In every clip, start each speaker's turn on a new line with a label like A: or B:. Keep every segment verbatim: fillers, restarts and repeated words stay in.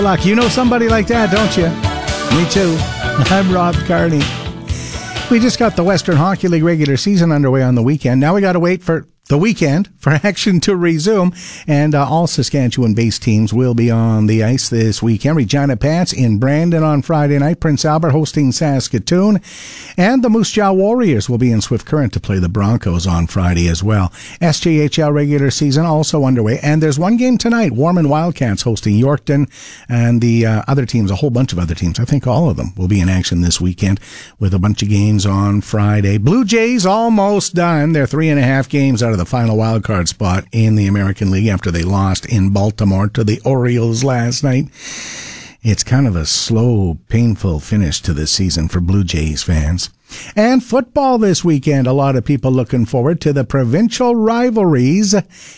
A: Luck. You know somebody like that, don't you? Me too. I'm Rob Carney. We just got the Western Hockey League regular season underway on the weekend. Now we got to wait for the weekend for action to resume, and uh, all Saskatchewan-based teams will be on the ice this weekend. Regina Pats in Brandon on Friday night, Prince Albert hosting Saskatoon, and the Moose Jaw Warriors will be in Swift Current to play the Broncos on Friday as well. S J H L regular season also underway, and there's one game tonight, Warman Wildcats hosting Yorkton, and the uh, other teams, a whole bunch of other teams, I think all of them will be in action this weekend with a bunch of games on Friday. Blue Jays almost done. They're three and a half games out of the final wild card spot in the American League after they lost in Baltimore to the Orioles last night. It's kind of a slow, painful finish to this season for Blue Jays fans. And football this weekend. A lot of people looking forward to the provincial rivalries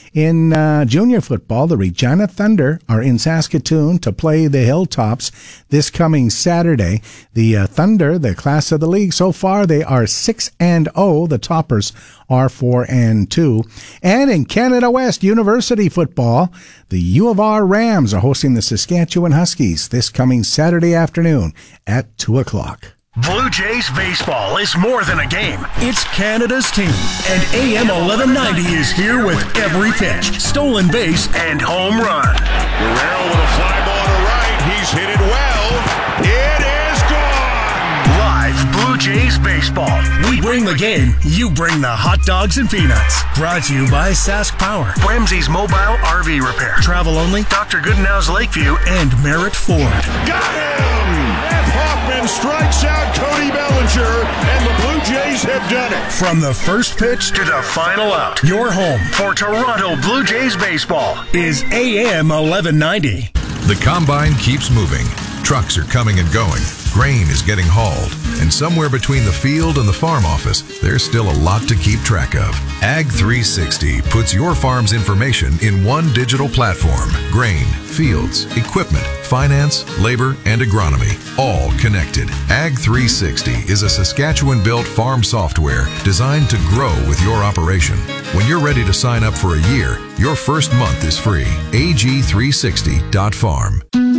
A: in uh, junior football. The Regina Thunder are in Saskatoon to play the Hilltops this coming Saturday. The uh, Thunder, the class of the league, so far they are six and oh. The toppers are four and two. And in Canada West University football, the U of R Rams are hosting the Saskatchewan Huskies this coming Saturday afternoon at two o'clock.
B: Blue Jays baseball is more than a game. It's Canada's team. And A M eleven ninety is here with every pitch, stolen base, and home run.
C: Guerrero with a fly ball to right. He's hit it well. It is gone.
B: Live Blue Jays baseball. We bring the game. You bring the hot dogs and peanuts. Brought to you by Sask Power, Ramsey's Mobile R V Repair, Travel Only, Doctor Goodenow's Lakeview, and Merritt Ford.
C: Got him! F. Hoffman strikes out Cody Bellinger, and the Blue Jays have done it.
B: From the first pitch to the final out, your home for Toronto Blue Jays baseball is A M eleven ninety.
D: The combine keeps moving. Trucks are coming and going. Grain is getting hauled. And somewhere between the field and the farm office, there's still a lot to keep track of. Ag three sixty puts your farm's information in one digital platform. Grain, fields, equipment, finance, labor, and agronomy, all connected. Ag three sixty is a Saskatchewan-built farm software designed to grow with your operation. When you're ready to sign up for a year, your first month is free. A G three sixty dot farm.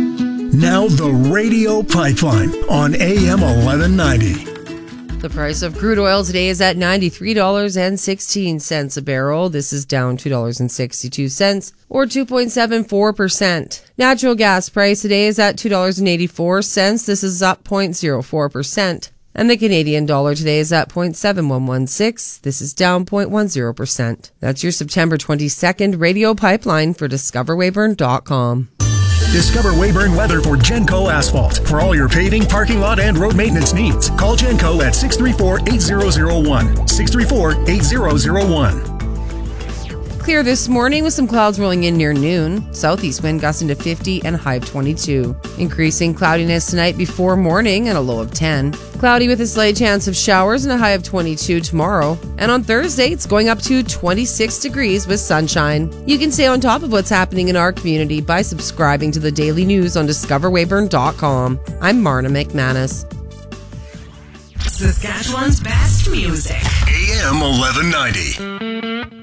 B: Now the Radio Pipeline on A M eleven ninety.
E: The price of crude oil today is at ninety-three dollars and sixteen cents a barrel. This is down two dollars and sixty-two cents or two point seven four percent. Natural gas price today is at two dollars and eighty-four cents. This is up zero point zero four percent. And the Canadian dollar today is at zero point seven one one six. This is down zero point one zero percent. That's your September twenty-second Radio Pipeline for discover weyburn dot com.
B: Discover Weyburn Weather for Genco Asphalt. For all your paving, parking lot, and road maintenance needs, call Genco at six three four, eight zero zero one. six three four, eight zero zero one.
E: Clear this morning with some clouds rolling in near noon. Southeast wind gusting to fifty and a high of twenty-two. Increasing cloudiness tonight before morning and a low of ten. Cloudy with a slight chance of showers and a high of twenty-two tomorrow. And on Thursday, it's going up to twenty-six degrees with sunshine. You can stay on top of what's happening in our community by subscribing to the daily news on discover weyburn dot com. I'm Marna McManus.
F: Saskatchewan's best music.
B: A M eleven ninety.